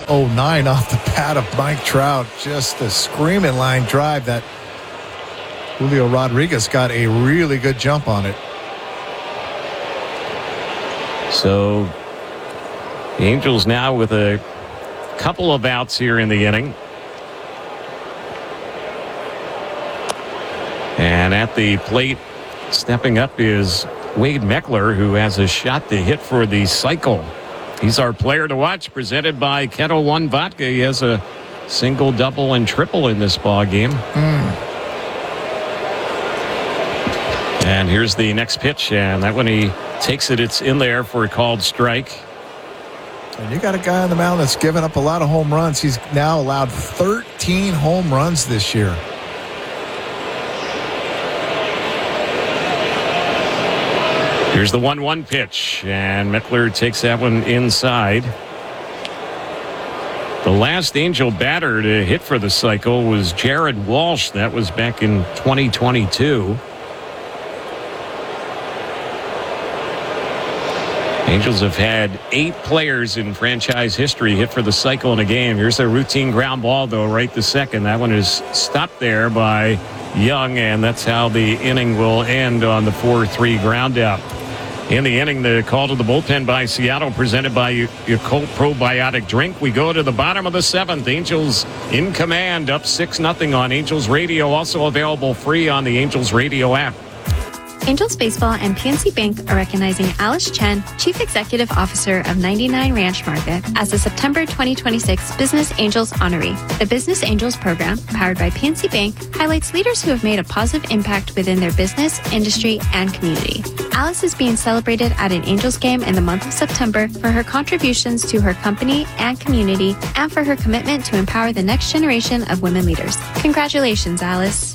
.09 off the bat of Mike Trout. Just a screaming line drive that Julio Rodriguez got a really good jump on it. So the Angels now with a couple of outs here in the inning. And at the plate, stepping up is Wade Meckler, who has a shot to hit for the cycle. He's our player to watch, presented by Ketel One Vodka. He has a single, double, and triple in this ball game. And here's the next pitch, and that when he takes it, it's in there for a called strike. And you got a guy on the mound that's given up a lot of home runs. He's now allowed 13 home runs this year. Here's the 1-1 pitch, and Meckler takes that one inside. The last Angel batter to hit for the cycle was Jared Walsh. That was back in 2022. Angels have had 8 players in franchise history hit for the cycle in a game. Here's a routine ground ball, though, right to second. That one is stopped there by Young, and that's how the inning will end on the 4-3 ground out. In the inning, the call to the bullpen by Seattle, presented by Yakult Probiotic Drink. We go to the bottom of the 7th. Angels in command, up 6-0 on Angels Radio. Also available free on the Angels Radio app. Angels Baseball and PNC Bank are recognizing Alice Chen, Chief Executive Officer of 99 Ranch Market, as the September 2026 Business Angels honoree. The Business Angels program, powered by PNC Bank, highlights leaders who have made a positive impact within their business, industry, and community. Alice is being celebrated at an Angels game in the month of September for her contributions to her company and community, and for her commitment to empower the next generation of women leaders. Congratulations, Alice.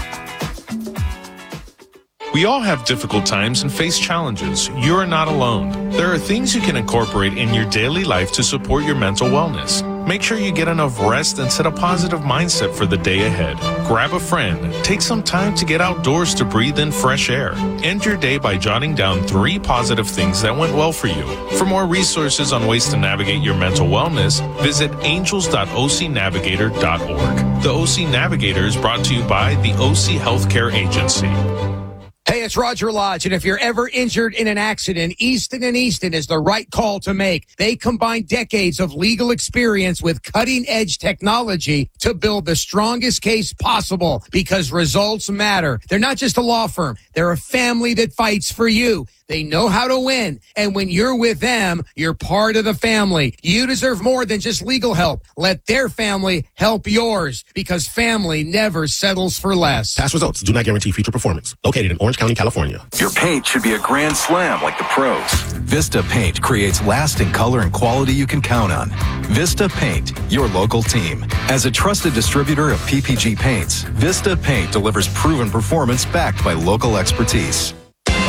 We all have difficult times and face challenges. You're not alone. There are things you can incorporate in your daily life to support your mental wellness. Make sure you get enough rest and set a positive mindset for the day ahead. Grab a friend. Take some time to get outdoors to breathe in fresh air. End your day by jotting down 3 positive things that went well for you. For more resources on ways to navigate your mental wellness, visit angels.ocnavigator.org. The OC Navigator is brought to you by the OC Healthcare Agency. Hey, it's Roger Lodge, and if you're ever injured in an accident, Easton & Easton is the right call to make. They combine decades of legal experience with cutting-edge technology to build the strongest case possible, because results matter. They're not just a law firm. They're a family that fights for you. They know how to win, and when you're with them, you're part of the family. You deserve more than just legal help. Let their family help yours, because family never settles for less. Past results do not guarantee future performance. Located in Orange County, California. Your paint should be a grand slam like the pros. Vista Paint creates lasting color and quality you can count on. Vista Paint, your local team. As a trusted distributor of PPG paints, Vista Paint delivers proven performance backed by local expertise.